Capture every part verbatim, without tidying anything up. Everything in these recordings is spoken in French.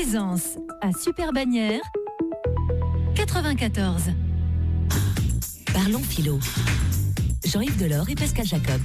Aisance, à Super-Bagnères, quatre-vingt-quatorze. Parlons philo. Jean-Yves Delors et Pascal Jacob.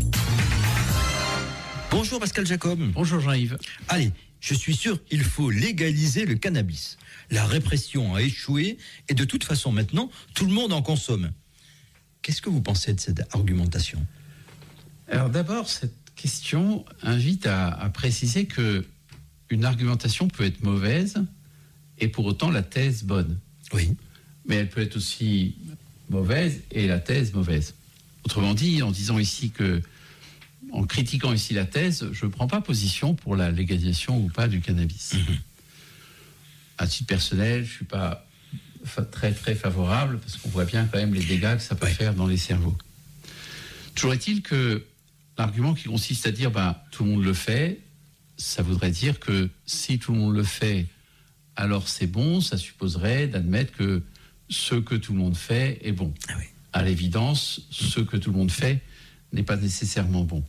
Bonjour Pascal Jacob. Bonjour Jean-Yves. Allez, je suis sûr qu'il faut légaliser le cannabis. La répression a échoué et de toute façon maintenant, tout le monde en consomme. Qu'est-ce que vous pensez de cette argumentation ? Alors d'abord, cette question invite à, à préciser que une argumentation peut être mauvaise et pour autant la thèse bonne. Oui. Mais elle peut être aussi mauvaise et la thèse mauvaise. Autrement dit, en disant ici que, en critiquant ici la thèse, je ne prends pas position pour la légalisation ou pas du cannabis. Mmh. À titre personnel, je ne suis pas fa- très très favorable parce qu'on voit bien quand même les dégâts que ça peut ouais. faire dans les cerveaux. Toujours est-il que l'argument qui consiste à dire ben, tout le monde le fait, ça voudrait dire que si tout le monde le fait, alors c'est bon, ça supposerait d'admettre que ce que tout le monde fait est bon. Ah oui. À l'évidence, ce que tout le monde fait n'est pas nécessairement bon.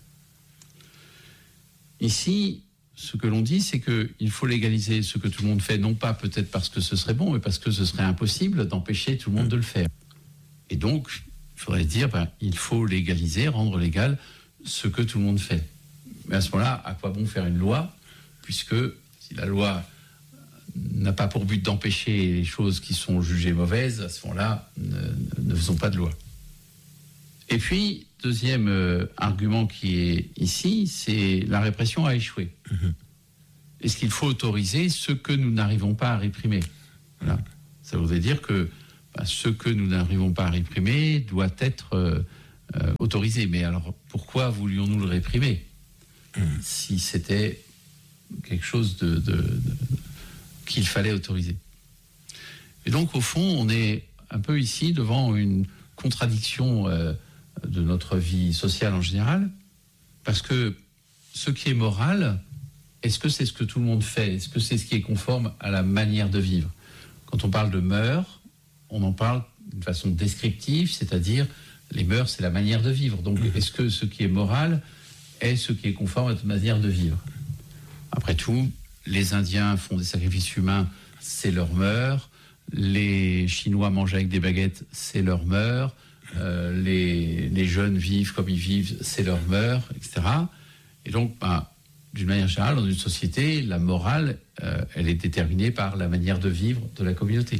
Ici, ce que l'on dit, c'est qu'il faut légaliser ce que tout le monde fait, non pas peut-être parce que ce serait bon, mais parce que ce serait impossible d'empêcher tout le monde de le faire. Et donc, il faudrait dire, ben, il faut légaliser, rendre légal ce que tout le monde fait. Mais à ce moment-là, à quoi bon faire une loi, puisque si la loi n'a pas pour but d'empêcher les choses qui sont jugées mauvaises, à ce moment-là, ne, ne faisons pas de loi. Et puis, deuxième euh, argument qui est ici, c'est la répression a échoué. Mmh. Est-ce qu'il faut autoriser ce que nous n'arrivons pas à réprimer ? Voilà. Ça voudrait dire que bah, ce que nous n'arrivons pas à réprimer doit être euh, euh, autorisé. Mais alors, pourquoi voulions-nous le réprimer ? Mmh. Si c'était quelque chose de, de, de, qu'il fallait autoriser. Et donc, au fond, on est un peu ici devant une contradiction euh, de notre vie sociale en général, parce que ce qui est moral, est-ce que c'est ce que tout le monde fait ? Est-ce que c'est ce qui est conforme à la manière de vivre ? Quand on parle de mœurs, on en parle d'une façon descriptive, c'est-à-dire les mœurs, c'est la manière de vivre. Donc, mmh. est-ce que ce qui est moral est ce qui est conforme à notre manière de vivre ? Après tout, les Indiens font des sacrifices humains, c'est leur mœurs. Les Chinois mangent avec des baguettes, c'est leur mœurs. Euh, les, les jeunes vivent comme ils vivent, c'est leur mœurs, et cetera. Et donc, ben, d'une manière générale, dans une société, la morale, euh, elle est déterminée par la manière de vivre de la communauté.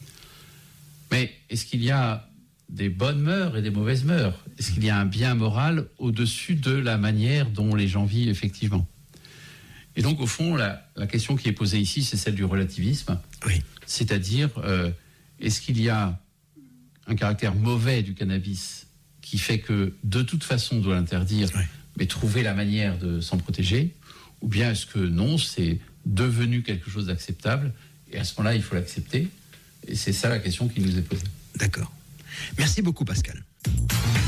Mais est-ce qu'il y a des bonnes mœurs et des mauvaises mœurs ? Est-ce qu'il y a un bien moral au-dessus de la manière dont les gens vivent effectivement ? Et donc, au fond, la, la question qui est posée ici, c'est celle du relativisme. Oui. C'est-à-dire, euh, est-ce qu'il y a un caractère mauvais du cannabis qui fait que, de toute façon, on doit l'interdire, oui. mais trouver la manière de s'en protéger ? Ou bien est-ce que non, c'est devenu quelque chose d'acceptable, et à ce moment-là, il faut l'accepter ? Et c'est ça la question qui nous est posée. D'accord. Merci beaucoup, Pascal.